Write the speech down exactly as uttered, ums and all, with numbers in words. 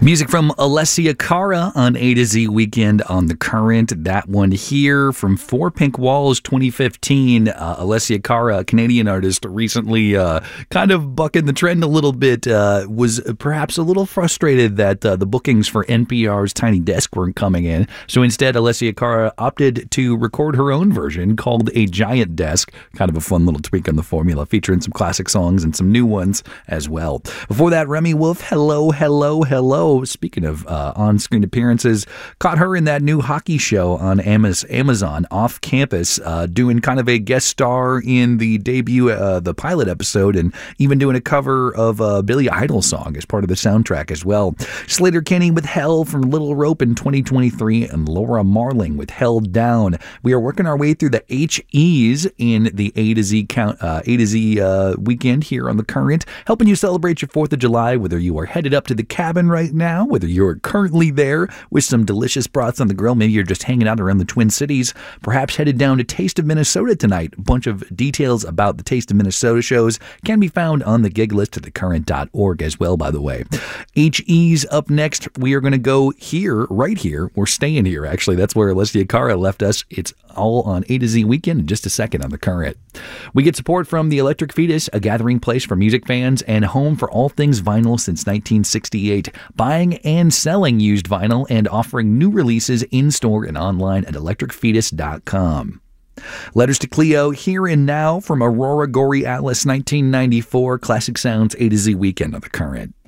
Music from Alessia Cara on A to Z Weekend on The Current. That one here from Four Pink Walls twenty fifteen. Uh, Alessia Cara, a Canadian artist, recently uh, kind of bucking the trend a little bit, uh, was perhaps a little frustrated that uh, the bookings for N P R's Tiny Desk weren't coming in. So instead, Alessia Cara opted to record her own version called A Giant Desk. Kind of a fun little tweak on the formula, featuring some classic songs and some new ones as well. Before that, Remy Wolf, Hello, Hello, Hello. Speaking of uh, on-screen appearances, caught her in that new hockey show on Amazon, Off Campus, uh, doing kind of a guest star in the debut, uh, the pilot episode, and even doing a cover of a Billy Idol song as part of the soundtrack as well. Sleater-Kinney with Hell from Little Rope in twenty twenty-three, and Laura Marling with Held Down. We are working our way through the H Es in the A to Z count, uh, A to Z uh, weekend here on The Current, helping you celebrate your fourth of July, whether you are headed up to the cabin right now, whether you're currently there with some delicious brats on the grill, maybe you're just hanging out around the Twin Cities, perhaps headed down to Taste of Minnesota tonight. A bunch of details about the Taste of Minnesota shows can be found on the gig list at the current dot org as well, by the way. H Es up next. We are going to go here, right here. We're staying here, actually. That's where Alessia Cara left us. It's all on A to Z Weekend in just a second on The Current. We get support from the Electric Fetus, a gathering place for music fans and home for all things vinyl since nineteen sixty-eight. Buying and selling used vinyl and offering new releases in-store and online at electric fetus dot com. Letters to Cleo, Here and Now from Aurora Gory Atlas nineteen ninety-four. Classic Sounds A to Z Weekend on The Current.